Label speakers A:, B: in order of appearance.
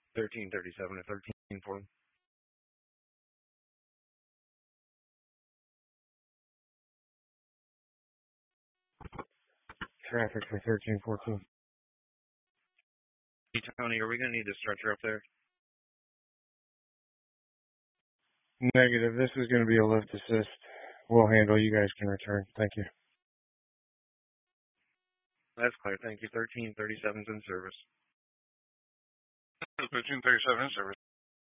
A: 1337 to 1340.
B: Traffic for 1314.
A: Hey, Tony, are we going to need a stretcher up there?
B: Negative. This is going to be a lift assist. We'll handle. You guys can return. Thank you.
A: That's clear. Thank you. 1337's in service.
C: 1337 in service.